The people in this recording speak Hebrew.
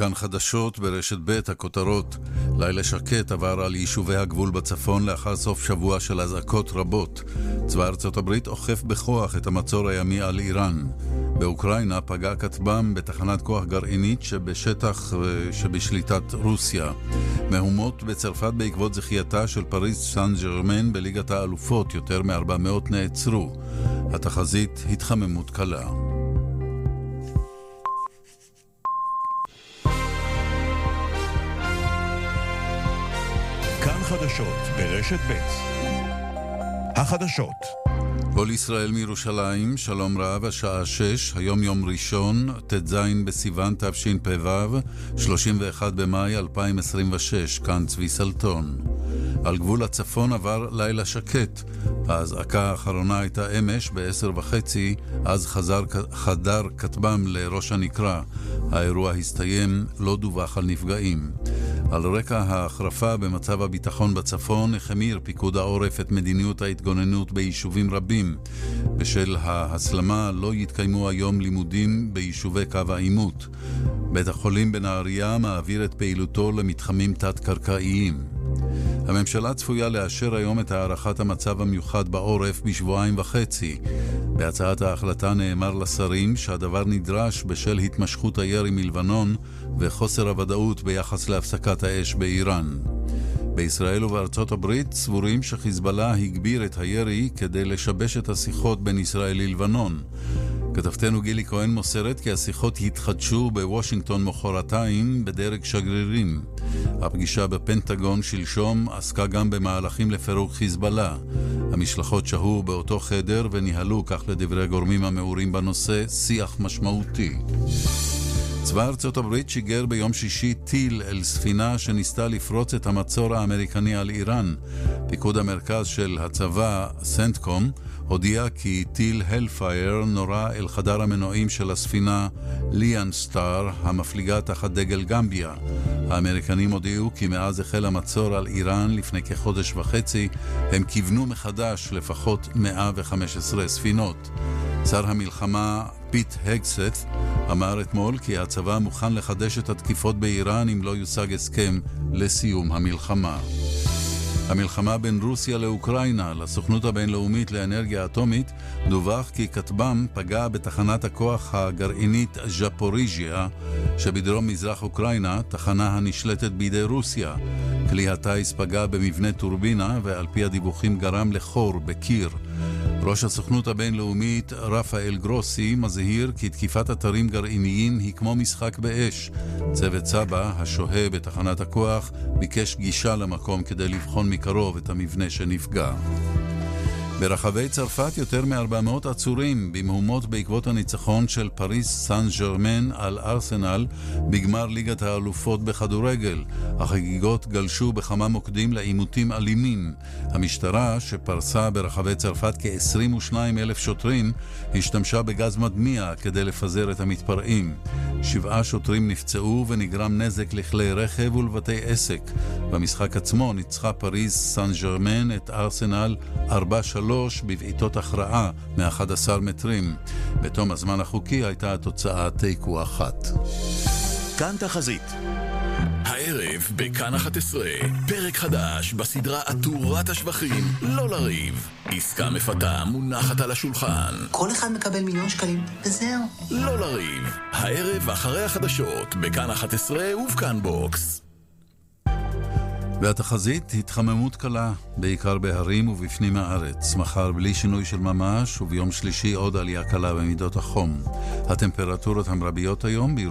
כאן חדשות ברשת ב' הכותרות. לילה שקט עבר על יישובי הגבול בצפון לאחר סוף שבוע של אזעקות רבות. צבא ארצות הברית אוכף בכוח את המצור הימי על איראן. באוקראינה פגע כטב"ם בתחנת כוח גרעינית שבשטח שבשליטת רוסיה. מהומות בצרפת בעקבות זכייתה של פריז סן ז'רמן בליגת האלופות, יותר מ-400 נעצרו. התחזית התחממות קלה. כאן חדשות ברשת ב' החדשות. כל ישראל מירושלים, שלום רב, השעה 6, היום יום ראשון, ט"ז בסיוון תשפ"ו, 31 במאי 2026, כאן צבי סלטון. על גבול הצפון עבר לילה שקט. האזעקה האחרונה הייתה אמש ב-10:30, אז חדר כטב"ם לראש הנקרה. האירוע הסתיים, לא דווח על נפגעים. על רקע ההחרפה במצב הביטחון בצפון, החמיר פיקוד העורף את מדיניות ההתגוננות ביישובים רבים. בשל ההסלמה לא יתקיימו היום לימודים ביישובי קו העימות. בית החולים בנהריה מעביר את פעילותו למתחמים תת-קרקעיים. הממשלה צפויה לאשר היום את הערכת המצב המיוחד בעורף בשבועיים וחצי. בהצעת ההחלטה נאמר לשרים שהדבר נדרש בשל התמשכות הירי מלבנון וחוסר הוודאות ביחס להפסקת האש באיראן. בישראל ובארצות הברית סבורים שחיזבאללה הגביר את הירי כדי לשבש את השיחות בין ישראל ללבנון. כתבתנו גילי כהן מוסרת כי השיחות יתחדשו בוושינגטון מחרתיים בדרג שגרירים. הפגישה בפנטגון שלשום עסקה גם במהלכים לפירוק חיזבאללה. המשלחות שהו באותו חדר וניהלו, כך לדברי גורמים המעורים בנושא, שיח משמעותי. צבא ארצות הברית שיגר ביום שישי טיל אל ספינה שניסתה לפרוץ את המצור האמריקני על איראן. פיקוד המרכז של הצבא, סנטקום, הודיע כי טיל הלפייר נורה אל חדר המנועים של הספינה ליאן סטאר, המפליגה תחת דגל גמביה. האמריקנים הודיעו כי מאז החל המצור על איראן לפני כחודש וחצי, הם כיוונו מחדש לפחות 115 ספינות. שר המלחמה פיט הגסט אמר אתמול כי הצבא מוכן לחדש את התקיפות באיראן אם לא יושג הסכם לסיום המלחמה. המלחמה בין רוסיה לאוקראינה, לסוכנות הבינלאומית לאנרגיה אטומית, דווח כי כטב"ם פגע בתחנת הכוח הגרעינית ז'פוריז'יה שבדרום מזרח אוקראינה, תחנה הנשלטת בידי רוסיה. כלי הטייס פגע במבנה טורבינה ועל פי הדיווחים גרם לחור בקיר. ראש הסוכנות הבינלאומית רפאל גרוסי מזהיר כי תקיפת אתרים גרעיניים היא כמו משחק באש. צוות סבא, השוהה בתחנת הכוח, ביקש גישה למקום כדי לבחון מקרוב את המבנה שנפגע. ברחבי צרפת יותר מ-400 עצורים במהומות בעקבות הניצחון של פריז סן ז'רמן על ארסנל בגמר ליגת האלופות בכדורגל. החגיגות גלשו בכמה מוקדים לעימותים אלימים. המשטרה, שפרסה ברחבי צרפת כ-22,000 שוטרים, השתמשה בגז מדמיע כדי לפזר את המתפרעים. 7 שוטרים נפצעו ונגרם נזק לכלי רכב ולבתי עסק. במשחק עצמו ניצחה פריז סן ז'רמן את ארסנל 4-3 בבעיטות הכרעה מ-11 מטרים. בתום הזמן החוקי הייתה התוצאה תיקו 1. כאן תחזית. הערב בכאן 11, פרק חדש בסדרה עטורת השבחים, לא לריב. עסקה מפתה מונחת על השולחן. כל אחד מקבל $1,000,000 וזהו. לא לריב. הערב אחרי החדשות בכאן 11 ובכאן בוקס. והתחזית התחממות קלה, בעיקר בהרים ובפנים הארץ. מחר בלי שינוי של ממש, וביום שלישי עוד עלייה קלה במידות החום. הטמפרטורות המרביות היום